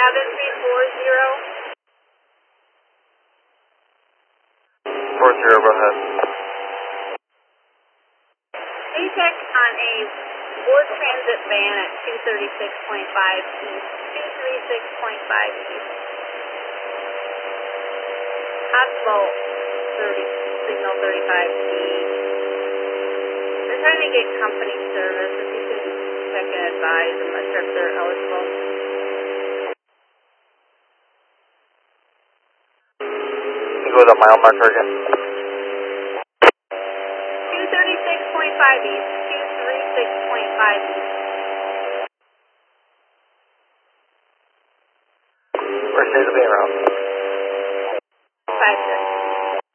40, go ahead. ATEC on a Ford Transit van at 236.5 east, 236.5 east. Possible 30, signal 35 east. They're trying to get company service. If you can check and advise, I'm not sure if they're eligible. You go to the mile marker again. 236.5 east, 236.5 east.